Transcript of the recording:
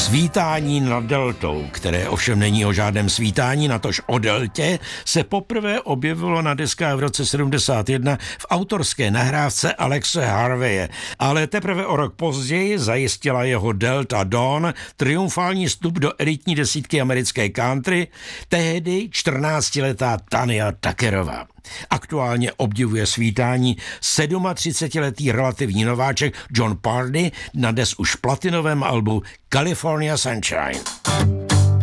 Svítání nad deltou, které ovšem není o žádném svítání, natož o deltě, se poprvé objevilo na deskách v roce 71 v autorské nahrávce Alexe Harveje, ale teprve o rok později zajistila jeho Delta Dawn triumfální vstup do elitní desítky americké country, tehdy 14letá Tanya Tuckerová. Aktuálně obdivuje svítání 37letý relativní nováček Jon Pardi na dnes už platinovém albu California Sunshine.